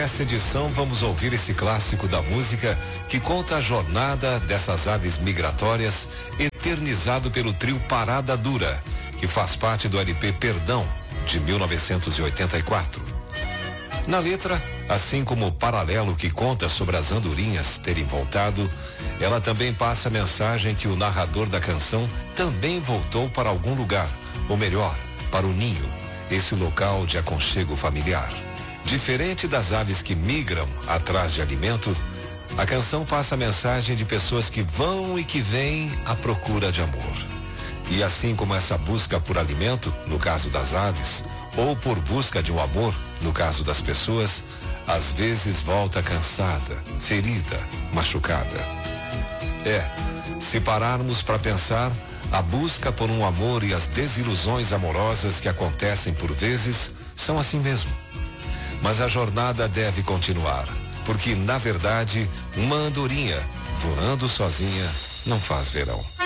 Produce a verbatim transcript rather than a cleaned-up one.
nesta edição vamos ouvir esse clássico da música que conta a jornada dessas aves migratórias, eternizado pelo trio Parada Dura, que faz parte do L P Perdão, de mil novecentos e oitenta e quatro. Na letra, assim como o paralelo que conta sobre as andorinhas terem voltado, ela também passa a mensagem que o narrador da canção também voltou para algum lugar, ou melhor, para o ninho, esse local de aconchego familiar. Diferente das aves que migram atrás de alimento, a canção passa a mensagem de pessoas que vão e que vêm à procura de amor. E assim como essa busca por alimento, no caso das aves, ou por busca de um amor, no caso das pessoas, às vezes volta cansada, ferida, machucada. É, se pararmos para pensar, a busca por um amor e as desilusões amorosas que acontecem por vezes são assim mesmo. Mas a jornada deve continuar, porque, na verdade, uma andorinha voando sozinha não faz verão.